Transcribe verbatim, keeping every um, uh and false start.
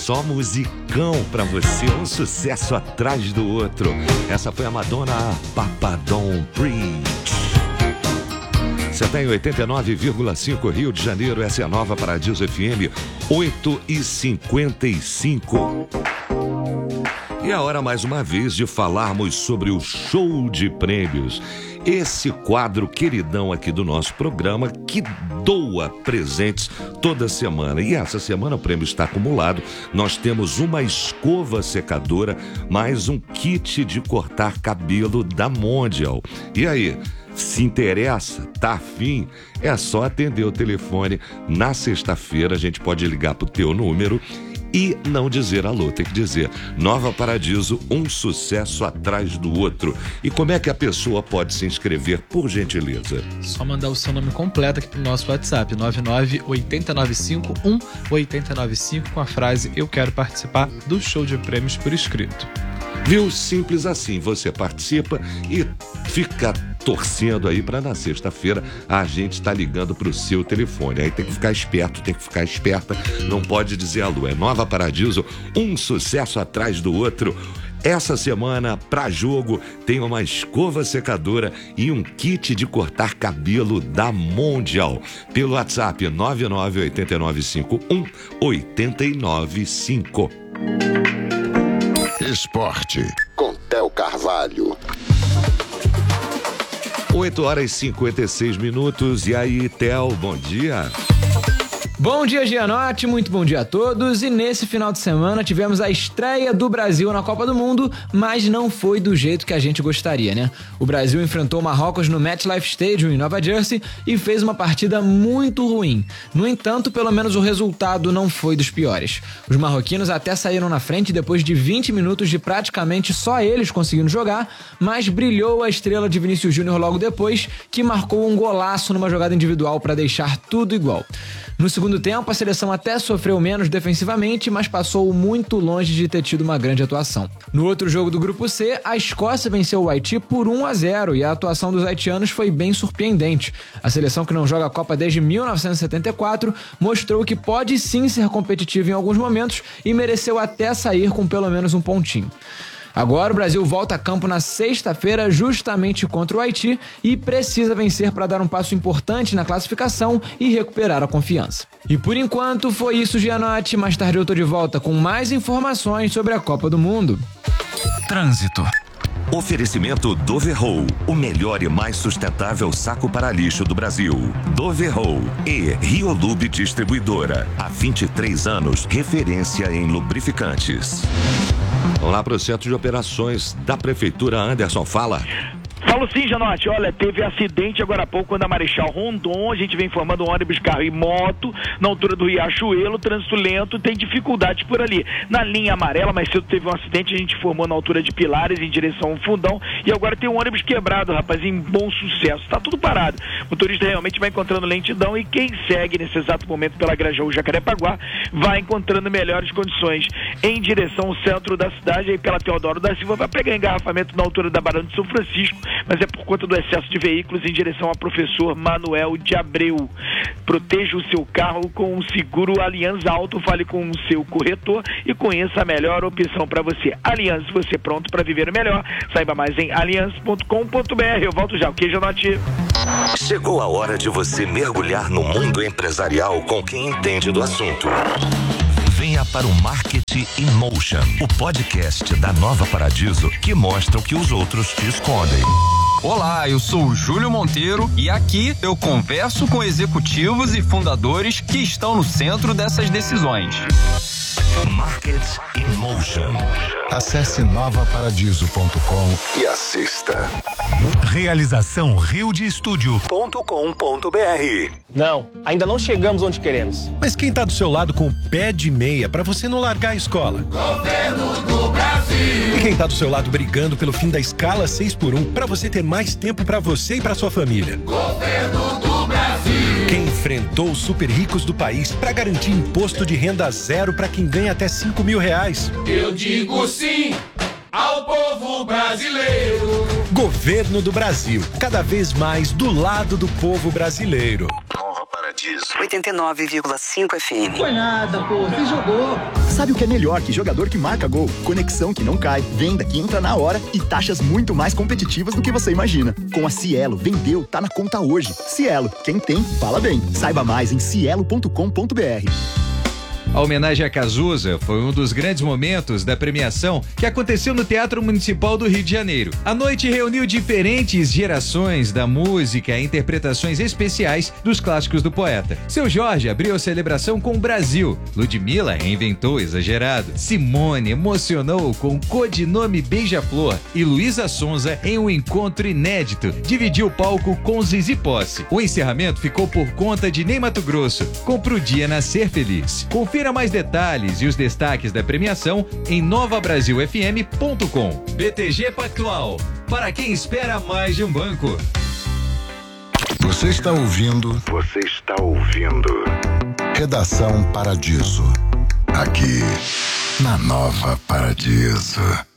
só musicão pra você, um sucesso atrás do outro. Essa foi a Madonna, Papa Don't Preach. Você tem oitenta e nove vírgula cinco Rio de Janeiro, essa é a Nova Paradiso F M, oito e cinquenta e cinco. E é a hora mais uma vez de falarmos sobre o show de prêmios. Esse quadro queridão aqui do nosso programa que doa presentes toda semana. E essa semana o prêmio está acumulado. Nós temos uma escova secadora, mais um kit de cortar cabelo da Mondial. E aí, se interessa, tá afim? É só atender o telefone. Na sexta-feira a gente pode ligar pro teu número e não dizer alô, tem que dizer Nova Paradiso, um sucesso atrás do outro. E como é que a pessoa pode se inscrever, por gentileza? Só mandar o seu nome completo aqui pro nosso WhatsApp, nove nove oito nove cinco um oito nove cinco, com a frase "Eu quero participar do show de prêmios" por escrito. Viu? Simples assim, você participa e fica torcendo aí para na sexta-feira a gente tá ligando pro seu telefone. Aí tem que ficar esperto, tem que ficar esperta, não pode dizer alô. É Nova Paradiso, um sucesso atrás do outro. Essa semana, pra jogo, tem uma escova secadora e um kit de cortar cabelo da Mondial. Pelo WhatsApp nove nove oito nove cinco um oito nove cinco. Esporte, com Theo Carvalho. oito horas e cinquenta e seis minutos. E aí, Theo, bom dia. Bom dia, Gianotti, muito bom dia a todos. E nesse final de semana tivemos a estreia do Brasil na Copa do Mundo, mas não foi do jeito que a gente gostaria, né? O Brasil enfrentou o Marrocos no MetLife Stadium em Nova Jersey e fez uma partida muito ruim. No entanto, pelo menos o resultado não foi dos piores. Os marroquinos até saíram na frente depois de vinte minutos de praticamente só eles conseguindo jogar, mas brilhou a estrela de Vinícius Júnior logo depois, que marcou um golaço numa jogada individual para deixar tudo igual. No segundo tempo, a seleção até sofreu menos defensivamente, mas passou muito longe de ter tido uma grande atuação. No outro jogo do Grupo C, a Escócia venceu o Haiti por um a zero e a atuação dos haitianos foi bem surpreendente. A seleção, que não joga a Copa desde mil novecentos e setenta e quatro, mostrou que pode sim ser competitiva em alguns momentos e mereceu até sair com pelo menos um pontinho. Agora o Brasil volta a campo na sexta-feira justamente contra o Haiti e precisa vencer para dar um passo importante na classificação e recuperar a confiança. E por enquanto foi isso, Gianotti. Mais tarde eu tô de volta com mais informações sobre a Copa do Mundo. Trânsito. Oferecimento Doverroll, o melhor e mais sustentável saco para lixo do Brasil. Doverroll e Riolube Distribuidora. Há vinte e três anos, referência em lubrificantes. Vamos lá para o Centro de Operações da Prefeitura. Anderson, fala. Falo sim, Gianotti. Olha, teve acidente agora há pouco quando a Marechal Rondon, a gente vem informando um ônibus, carro e moto, na altura do Riachuelo, trânsito lento, tem dificuldades por ali. Na linha amarela, mais cedo teve um acidente, a gente informou na altura de Pilares, em direção ao Fundão, e agora tem um ônibus quebrado, rapaz, em Bom Sucesso. Tá tudo parado. O motorista realmente vai encontrando lentidão e quem segue nesse exato momento pela Grajaú Jacarepaguá vai encontrando melhores condições em direção ao centro da cidade, aí pela Teodoro da Silva, vai pegar engarrafamento na altura da Barão de São Francisco, mas é por conta do excesso de veículos em direção ao professor Manuel de Abreu. Proteja o seu carro com o seguro Aliança Auto, fale com o seu corretor e conheça a melhor opção para você. Aliança, você pronto para viver o melhor. Saiba mais em aliança ponto com ponto b r. Eu volto já, ok, Gianotti? Chegou a hora de você mergulhar no mundo empresarial com quem entende do assunto. Venha para o Marketing in Motion, o podcast da Nova Paradiso que mostra o que os outros te escondem. Olá, eu sou o Júlio Monteiro e aqui eu converso com executivos e fundadores que estão no centro dessas decisões. Market in Motion. Acesse nova paradiso ponto com e assista. Realização rio de estúdio ponto com ponto b r. Não, ainda não chegamos onde queremos. Mas quem tá do seu lado com o pé de meia pra você não largar a escola? Governo do Brasil. E quem tá do seu lado brigando pelo fim da escala seis por um pra você ter mais tempo pra você e pra sua família? Governo do Brasil. Quem enfrentou os super ricos do país pra garantir imposto de renda zero pra quem ganha até cinco mil reais? Eu digo sim ao povo brasileiro. Governo do Brasil, cada vez mais do lado do povo brasileiro. Nova Paradiso. Paradiso. oitenta e nove vírgula cinco F M. Foi nada, pô. Você jogou. Sabe o que é melhor que jogador que marca gol? Conexão que não cai, venda que entra na hora e taxas muito mais competitivas do que você imagina. Com a Cielo, vendeu, tá na conta hoje. Cielo, quem tem, fala bem. Saiba mais em cielo ponto com ponto br. A homenagem a Cazuza foi um dos grandes momentos da premiação que aconteceu no Teatro Municipal do Rio de Janeiro. A noite reuniu diferentes gerações da música e interpretações especiais dos clássicos do poeta. Seu Jorge abriu a celebração com o Brasil. Ludmilla reinventou Exagerado. Simone emocionou com Codinome Beija-Flor. E Luísa Sonza, em um encontro inédito, dividiu o palco com Zizi Posse. O encerramento ficou por conta de Ney Matogrosso, com Pro Dia Nascer Feliz. Confira mais detalhes e os destaques da premiação em nova brasil f m ponto com. B T G Pactual, para quem espera mais de um banco. Você está ouvindo. Você está ouvindo. Redação Paradiso. Aqui, na Nova Paradiso.